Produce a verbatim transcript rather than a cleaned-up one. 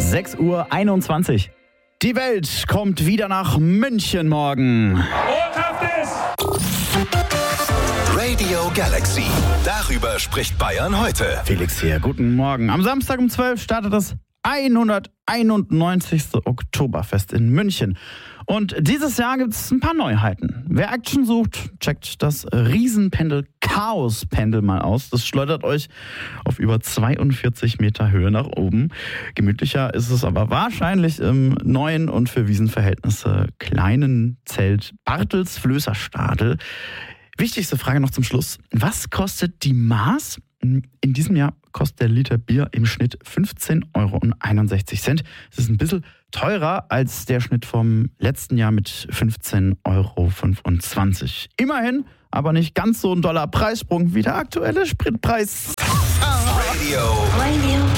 sechs Uhr einundzwanzig. Die Welt kommt wieder nach München morgen. Radio Galaxy. Darüber spricht Bayern heute. Felix hier, guten Morgen. Am Samstag um zwölf startet das hunderteinundneunzigste Oktoberfest in München. Und dieses Jahr gibt es ein paar Neuheiten. Wer Action sucht, checkt das Riesenpendel Chaos-Pendel mal aus. Das schleudert euch auf über zweiundvierzig Meter Höhe nach oben. Gemütlicher ist es aber wahrscheinlich im neuen und für Wiesenverhältnisse kleinen Zelt Bartels Flößerstadel. Wichtigste Frage noch zum Schluss. Was kostet die Maß? In diesem Jahr kostet der Liter Bier im Schnitt fünfzehn Euro einundsechzig. Das ist ein bisschen teurer als der Schnitt vom letzten Jahr mit fünfzehn Euro fünfundzwanzig. Immerhin, aber nicht ganz so ein doller Preissprung wie der aktuelle Spritpreis. Radio. Radio